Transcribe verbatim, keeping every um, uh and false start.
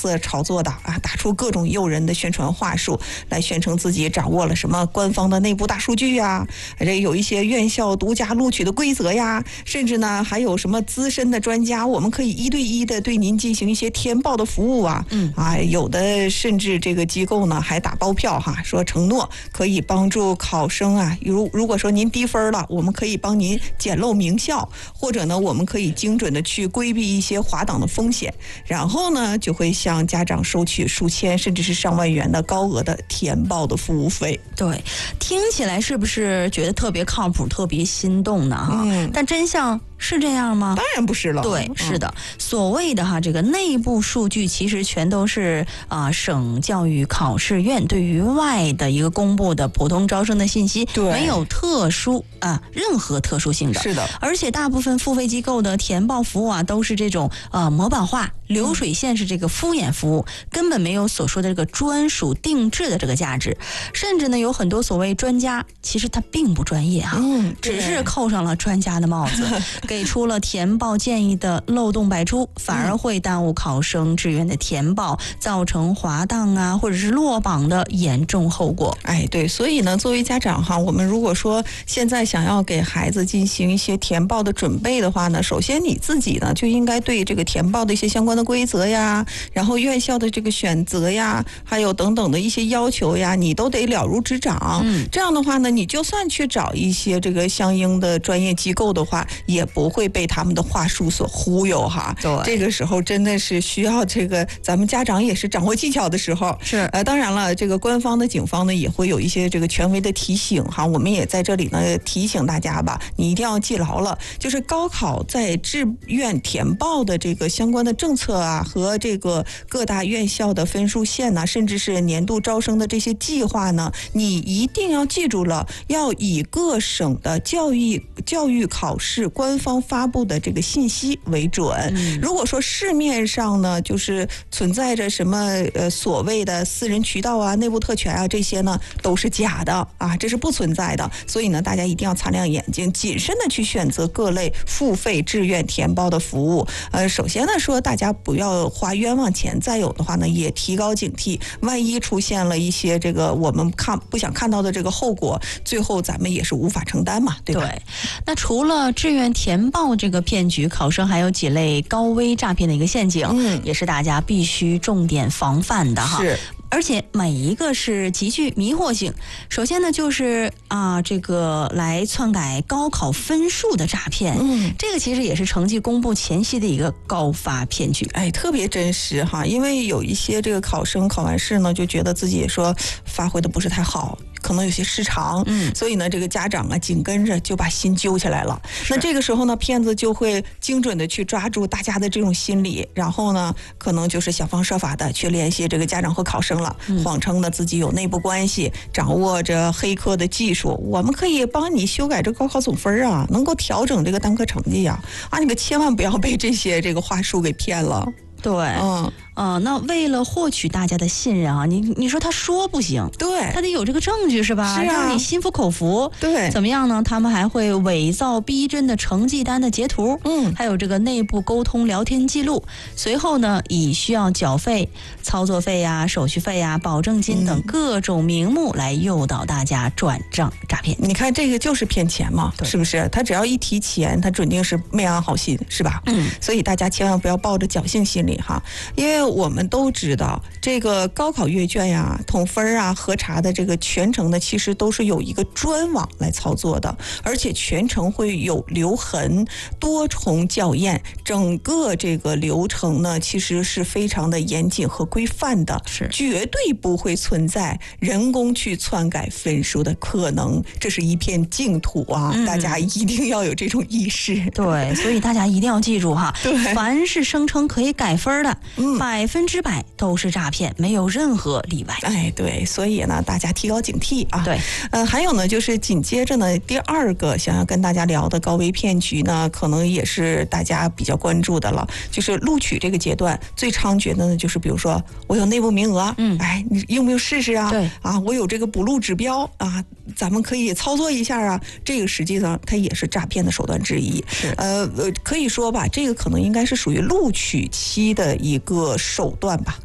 色炒作的啊，打出各种诱人的宣传话术，来宣称自己掌握了什么官方的内部大数据呀，这有一些院校独家录取的规则呀，甚至呢还有什么资深的专家，我们可以一对一的对您进行一些填报的服务啊，嗯啊，有的甚至这个机构呢还打包票哈，说承诺可以帮助考生啊，如如果说您低分了，我们可以帮您捡漏名校，或者呢我们可以精准的去规避一些滑档的风险，然后呢就会向家长收取数千甚至是上万元的高额的填报的服务费。 对，听起来是不是觉得特别靠谱、特别心动呢？哈、嗯，但真相是这样吗？ 当然不是了。 对，是的，嗯、所谓的哈这个内部数据，其实全都是啊、呃、省教育考试院对于外的一个公布的普通招生的信息， 对， 没有特殊啊、呃、任何特殊性的。 是的， 而且大部分付费机构的填报服务啊，都是这种呃模板化、流水线是这个敷衍服务，嗯、根本没有所说的这个专属定制的这个价值，甚至呢有很多所谓专家，其实他并不专业哈、啊，嗯，只是扣上了专家的帽子。给出了填报建议的漏洞百出，反而会耽误考生志愿的填报，造成滑档啊或者是落榜的严重后果。 哎，对，所以呢，作为家长哈，我们如果说现在想要给孩子进行一些填报的准备的话呢，首先你自己呢就应该对这个填报的一些相关的规则呀，然后院校的这个选择呀，还有等等的一些要求呀，你都得了如指掌。嗯，这样的话呢，你就算去找一些这个相应的专业机构的话，也不会被他们的话术所忽悠哈。 对， 这个时候真的是需要这个咱们家长也是掌握技巧的时候。 是， 呃，当然了，这个官方的、警方呢也会有一些这个权威的提醒哈。我们也在这里呢提醒大家吧，你一定要记牢了，就是高考在志愿填报的这个相关的政策啊，和这个各大院校的分数线呐、啊，甚至是年度招生的这些计划呢，你一定要记住了，要以各省的教育教育考试官方发布的这个信息为准。嗯、如果说市面上呢，就是存在着什么呃所谓的私人渠道啊、内部特权啊，这些呢都是假的啊，这是不存在的。所以呢，大家一定要擦亮眼睛，谨慎的去选择各类付费志愿填报的服务。呃，首先呢说大家不要花冤枉钱，再有的话呢也提高警惕，万一出现了一些这个我们看不想看到的这个后果，最后咱们也是无法承担嘛，对吧？ 对。那除了志愿填报这个骗局，考生还有几类高危诈骗的一个陷阱，嗯，也是大家必须重点防范的哈。 是。 而且每一个是极具迷惑性。首先呢，就是啊，这个来篡改高考分数的诈骗，嗯，这个其实也是成绩公布前夕的一个高发骗局。 哎，特别真实哈，因为有一些这个考生考完试呢，就觉得自己说发挥的不是太好，可能有些失常，嗯，所以呢，这个家长啊紧跟着就把心揪起来了。那这个时候呢，骗子就会精准的去抓住大家的这种心理，然后呢，可能就是想方设法的去联系这个家长和考生了，嗯、谎称呢自己有内部关系，掌握着黑客的技术，我们可以帮你修改这高考总分啊，能够调整这个单科成绩啊，啊，你可千万不要被这些这个话术给骗了。 对，嗯。呃，那为了获取大家的信任啊，你你说他说不行， 对， 他得有这个证据是吧？ 是啊， 让你心服口服。 对， 怎么样呢？他们还会伪造逼真的成绩单的截图，嗯，还有这个内部沟通聊天记录。随后呢，以需要缴费、操作费呀、手续费呀、保证金等各种名目来诱导大家转账诈骗。 你看这个就是骗钱嘛，是不是？他只要一提钱，他准定是没安好心，是吧？嗯，所以大家千万不要抱着侥幸心理哈，因为我们都知道这个高考阅卷呀、统分啊、核查的这个全程呢，其实都是有一个专网来操作的，而且全程会有留痕、多重校验，整个这个流程呢，其实是非常的严谨和规范的， 是绝对不会存在人工去篡改分数的可能，这是一片净土啊！嗯、大家一定要有这种意识。 对，所以大家一定要记住哈，凡是声称可以改分的，嗯、百分之百都是诈骗，没有任何例外。 哎，对，所以呢，大家提高警惕啊。 对， 呃，还有呢，就是紧接着呢，第二个想要跟大家聊的高危骗局呢，可能也是大家比较关注的了，就是录取这个阶段最猖獗的呢，就是比如说我有内部名额，嗯，哎，你用不用试试啊？ 对啊，我有这个补录指标啊，咱们可以操作一下啊。这个实际上它也是诈骗的手段之一。 是， 呃呃，可以说吧，这个可能应该是属于录取期的一个手段吧。